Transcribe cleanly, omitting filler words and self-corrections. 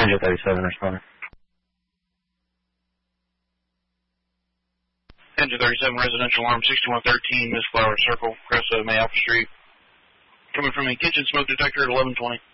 Engine 37 responding. Engine 37, residential alarm 6113, Miss Flower Circle, Cressa, May Alpha Street. Coming from a kitchen smoke detector at 1120.